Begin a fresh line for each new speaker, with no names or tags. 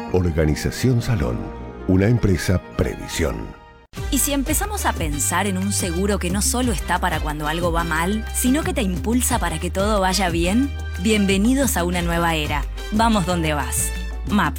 Organización Salón, una empresa Previsión.
¿Y si empezamos a pensar en un seguro que no solo está para cuando algo va mal, sino que te impulsa para que todo vaya bien? Bienvenidos a una nueva era. Vamos donde vas. MAPFRE.